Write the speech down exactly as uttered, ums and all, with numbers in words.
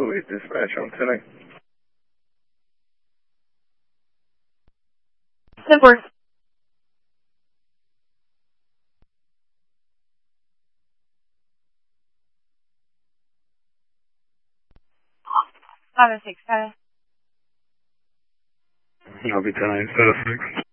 Police Dispatch on tonight. Simple. Five oh six, five. I'll be telling you, seven oh six.